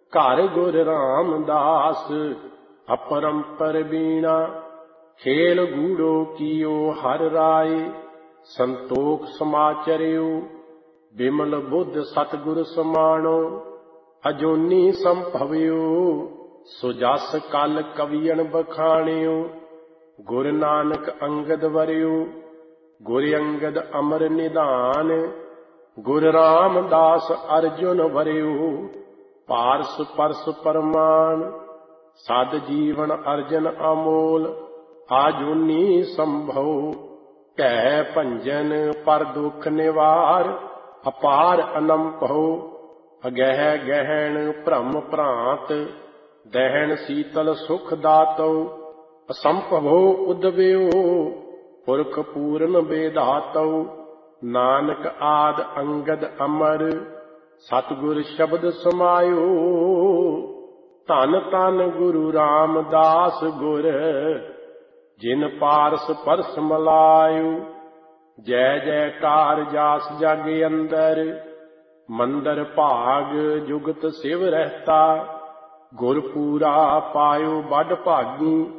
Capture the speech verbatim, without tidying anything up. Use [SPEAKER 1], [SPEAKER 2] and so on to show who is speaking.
[SPEAKER 1] ਘਰ ਗੁਰ ਰਾਮਦਾਸ अपरंपर बीणा। खेल गूढ़ो कियो हर राय संतोख समाचरियो। बिमल बुद्ध सतगुर समाणो अजोनी संभवियो। सुजस कल कवियन बखाणियो गुर नानक अंगद वरियो। गुर अंगद अमर निधान गुर रामदास अर्जुन वरियो। पारस परस परमान सद जीवन अर्जन अमोल। आजूनी संभव कै भंजन पर दुख निवार। अपार अनंभव अगह गहन भ्रम भ्रांत। दहन शीतल सुख दातो असंभवो उदव्यो। पुरख पूर्ण बेधातो नानक आद अंगद अमर। सतगुर शब्द समायो धन धन गुरु रामदास गुर। जिन पारस परस मलायो जय जयकार जास जग अंदर। मंदर भाग जुगत सिव रहता गुर पूरा पायो बड़ भागी।